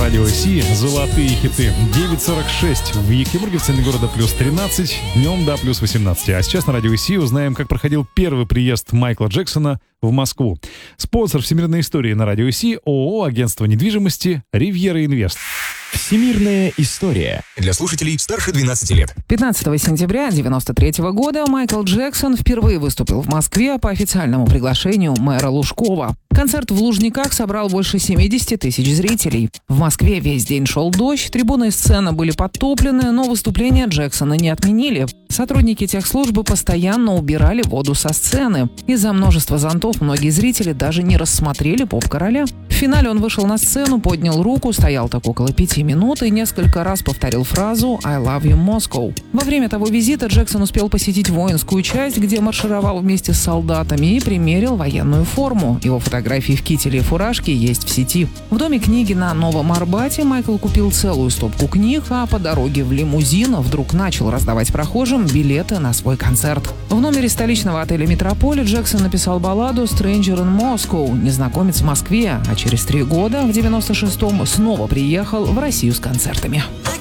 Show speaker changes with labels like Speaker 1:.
Speaker 1: Радио Си. Золотые хиты. 9:46. В Екатеринбурге в центре города плюс 13. Днем, да, плюс 18. А сейчас на Радио Си узнаем, как проходил первый приезд Майкла Джексона в Москву. Спонсор всемирной истории на Радио Си — ООО «Агентство недвижимости Ривьера Инвест».
Speaker 2: Всемирная история. Для слушателей старше 12 лет.
Speaker 3: 15 сентября 1993 года Майкл Джексон впервые выступил в Москве по официальному приглашению мэра Лужкова. Концерт в Лужниках собрал больше 70 тысяч зрителей. В Москве весь день шел дождь, трибуны и сцена были подтоплены, но выступление Джексона не отменили. Сотрудники техслужбы постоянно убирали воду со сцены. Из-за множества зонтов многие зрители даже не рассмотрели поп-короля. В финале он вышел на сцену, поднял руку, стоял так около 5 минут и несколько раз повторил фразу «I love you, Moscow». Во время того визита Джексон успел посетить воинскую часть, где маршировал вместе с солдатами, и примерил военную форму. Его фотографии в кителе и фуражке есть в сети. В Доме книги на Новом Арбате Майкл купил целую стопку книг, а по дороге в лимузин вдруг начал раздавать прохожим билеты на свой концерт. В номере столичного отеля «Метрополь» Джексон написал балладу «Stranger in Moscow» — «Незнакомец в Москве», а через 3 года, в 96-м, снова приехал в Россию с концертами.